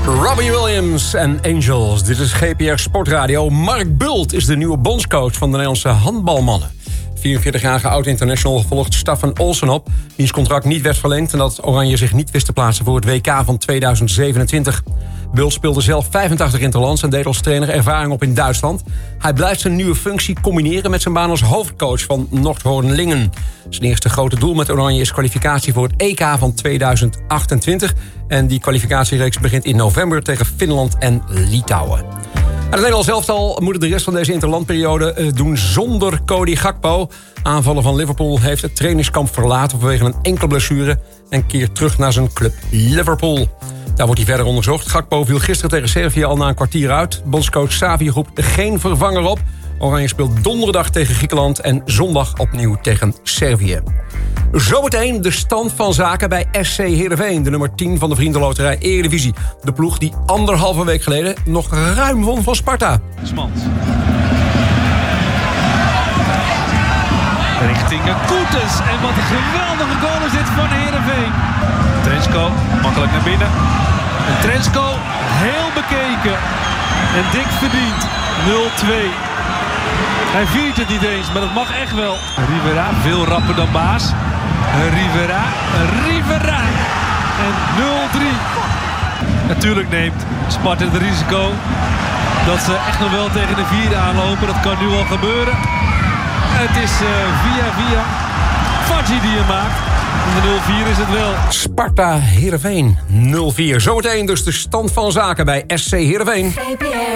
Robbie Williams en Angels. Dit is GPR Sportradio. Mark Bult is de nieuwe bondscoach van de Nederlandse handbalmannen. 44-jarige oud-international volgt Staffan Olsen op, wiens contract niet werd verlengd en dat Oranje zich niet wist te plaatsen voor het WK van 2027. Bult speelde zelf 85 interlands en deed als trainer ervaring op in Duitsland. Hij blijft zijn nieuwe functie combineren met zijn baan als hoofdcoach van Noordhoorn-Lingen. Zijn eerste grote doel met Oranje is kwalificatie voor het EK van 2028. En die kwalificatiereeks begint in november tegen Finland en Litouwen. Het Nederlands elftal moet het de rest van deze interlandperiode doen zonder Cody Gakpo. Aanvaller van Liverpool heeft het trainingskamp verlaten vanwege een enkel blessure en keert terug naar zijn club Liverpool. Daar wordt hij verder onderzocht. Gakpo viel gisteren tegen Servië al na een kwartier uit. Bondscoach Xavi roept geen vervanger op. Oranje speelt donderdag tegen Griekenland en zondag opnieuw tegen Servië. Zometeen de stand van zaken bij SC Heerenveen, de nummer 10 van de Vriendenloterij Eredivisie. De ploeg die 1,5 week geleden nog ruim won van Sparta. Smans. Richting Koetens. En wat een geweldige goal is dit van Heerenveen. Trensko, makkelijk naar binnen. En Trensko, heel bekeken. En dik verdiend. 0-2. Hij viert het niet eens, maar dat mag echt wel. Rivera, veel rapper dan Baas. Rivera. En 0-3. Natuurlijk neemt Sparta het risico dat ze echt nog wel tegen de 4 aanlopen. Dat kan nu al gebeuren. Het is via Fadji die hem maakt. En de 0-4 is het wel. Sparta Heerenveen 0-4. Zometeen dus de stand van zaken bij SC Heerenveen.